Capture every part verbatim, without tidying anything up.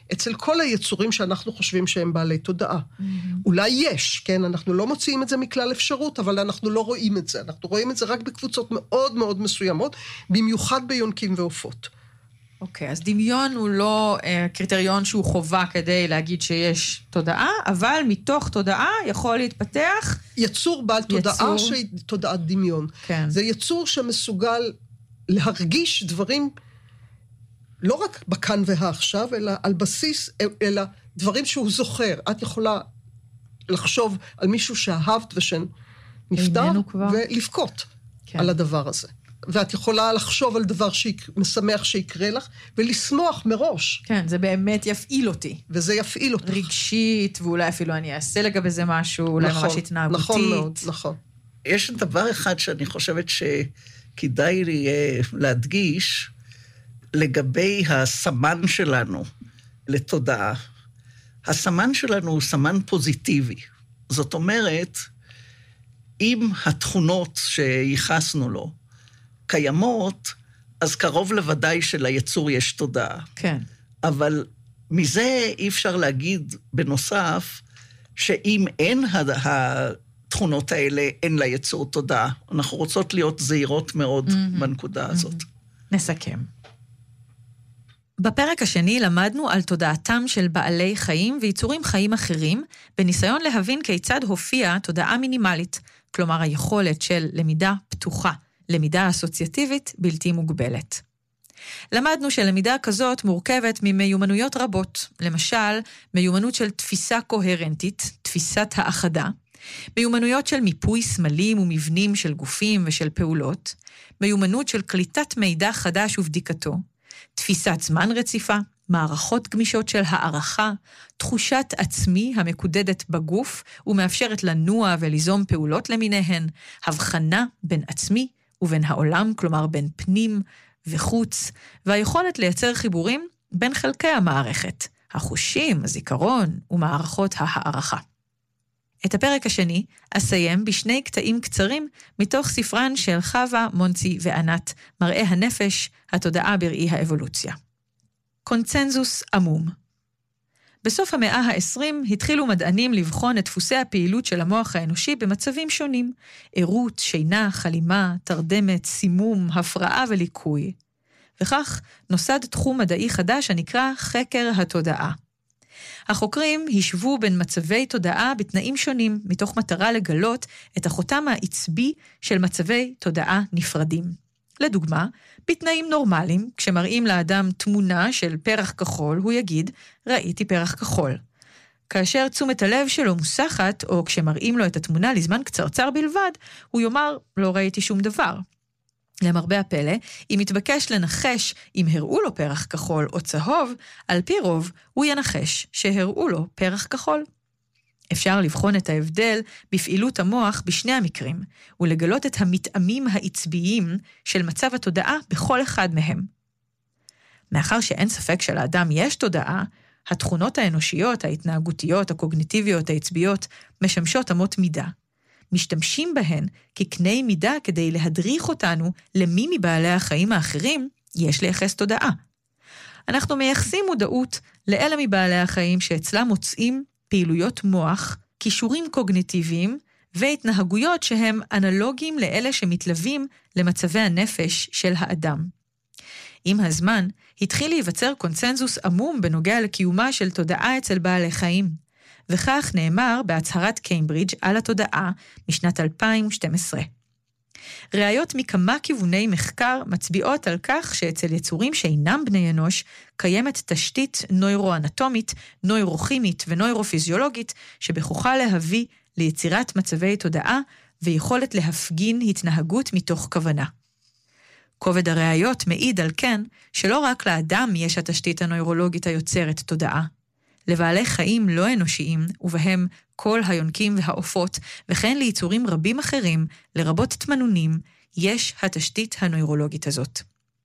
אצל כל היצורים שאנחנו חושבים שהם בעלי תודעה. אולי יש, כן? אנחנו לא מוציאים את זה מכלל אפשרות, אבל אנחנו לא רואים את זה. אנחנו רואים את זה רק בקבוצות מאוד מאוד מסוימות, במיוחד ביונקים ועופות. אוקיי, אז דמיון הוא לא אה, קריטריון שהוא חובה כדי להגיד שיש תודעה, אבל מתוך תודעה יכול להתפתח... יצור בעל תודעה יצור... שהיא תודעת דמיון. כן. זה יצור שמסוגל להרגיש דברים, לא רק בכאן והעכשיו, אלא על בסיס, אלא דברים שהוא זוכר. את יכולה לחשוב על מישהו שאהבת ושנפטר, ולבכות כן. על הדבר הזה. ואת יכולה לחשוב על דבר שמשמח שיקרה לך, ולשמוח מראש. כן, זה באמת יפעיל אותי. וזה יפעיל אותך. רגשית, ואולי אפילו אני אעשה לגבי זה משהו, אולי נכון, ממש התנהגותית. נכון מאוד, נכון. יש דבר אחד שאני חושבת שכדאי לי להדגיש, לגבי הסמן שלנו לתודעה. הסמן שלנו הוא סמן פוזיטיבי. זאת אומרת, אם התכונות שייחסנו לו קיימות, אז קרוב לוודאי שליצור יש תודעה. כן. אבל מזה אי אפשר להגיד בנוסף, שאם אין התכונות האלה, אין ליצור תודעה. אנחנו רוצות להיות זהירות מאוד mm-hmm. בנקודה mm-hmm. הזאת. נסכם. בפרק השני למדנו על תודעתם של בעלי חיים ויצורים חיים אחרים, בניסיון להבין כיצד הופיעה תודעה מינימלית, כלומר היכולת של למידה פתוחה, למידה אסוציאטיבית בלתי מוגבלת. למדנו שלמידה כזאת מורכבת ממיומנויות רבות, למשל מיומנות של תפיסה קוהרנטית, תפיסת האחדה, מיומנויות של מיפוי סמלים ומבנים של גופים ושל פעולות, מיומנות של קליטת מידע חדש ובדיקתו, תפיסת זמן רציפה, מערכות גמישות של הערכה, תחושת עצמי המקודדת בגוף ומאפשרת לנוע וליזום פעולות למיניהן, הבחנה בין עצמי ובין העולם, כלומר בין פנים וחוץ, והיכולת לייצר חיבורים בין חלקי המערכת, החושים, הזיכרון ומערכות הערכה. את הפרק השני אסיים בשני קטעים קצרים מתוך ספרן של חווה, מונצי וענת, מראה הנפש, התודעה בראי האבולוציה. קונצנזוס עמום. בסוף המאה ה-עשרים התחילו מדענים לבחון את דפוסי הפעילות של המוח האנושי במצבים שונים, עירות, שינה, חלימה, תרדמת, סימום, הפרעה וליקוי. וכך נוסד תחום מדעי חדש הנקרא חקר התודעה. החוקרים הישבו בין מצבי תודעה בתנאים שונים, מתוך מטרה לגלות את החותם העצבי של מצבי תודעה נפרדים. לדוגמה, בתנאים נורמליים, כשמראים לאדם תמונה של פרח כחול, הוא יגיד, ראיתי פרח כחול. כאשר תשומת הלב שלו מוסחת, או כשמראים לו את התמונה לזמן קצרצר בלבד, הוא יאמר, לא ראיתי שום דבר. למרבה הפלא, אם מתבקש לנחש אם הראו לו פרח כחול או צהוב, על פי רוב הוא ינחש שהראו לו פרח כחול. אפשר לבחון את ההבדל בפעילות המוח בשני המקרים, ולגלות את המתאמים העצביים של מצב התודעה בכל אחד מהם. מאחר שאין ספק שלאדם יש תודעה, התכונות האנושיות, ההתנהגותיות, הקוגניטיביות, העצביות, משמשות אמות מידה. משתמשים בהן כקני מידה כדי להדריך אותנו למי מבעלי החיים האחרים יש לייחס תודעה. אנחנו מייחסים מודעות לאלה מבעלי החיים שאצלם מוצאים פעילויות מוח, כישורים קוגניטיביים והתנהגויות שהם אנלוגיים לאלה שמתלווים למצבי הנפש של האדם. עם הזמן התחיל להיווצר קונצנזוס עמום בנוגע לקיומה של תודעה אצל בעלי חיים. וכך נאמר בהצהרת קיימברידג' על התודעה משנת אלפיים ושתים עשרה. ראיות מכמה כיווני מחקר מצביעות על כך שאצל יצורים שאינם בני אנוש קיימת תשתית נוירואנטומית, נוירוכימית ונוירופיזיולוגית שבכוחה להביא ליצירת מצבי תודעה ויכולת להפגין התנהגות מתוך כוונה. כובד הראיות מעיד על כן שלא רק לאדם יש התשתית הנוירולוגית היוצרת תודעה. לבעלי חיים לא אנושיים, ובהם כל היונקים והעופות, וכן ליצורים רבים אחרים, לרבות תמנונים, יש התשתית הנוירולוגית הזאת.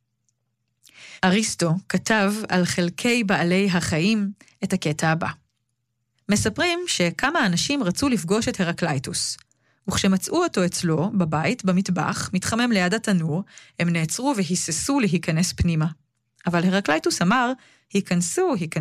אריסטו כתב על חלקי בעלי החיים את הקטע הבא. מספרים שכמה אנשים רצו לפגוש את הרקלייטוס, וכשמצאו אותו אצלו, בבית, במטבח, מתחמם ליד התנור, הם נעצרו והיססו להיכנס פנימה. אבל הרקלייטוס אמר, היכנסו, היכנסו,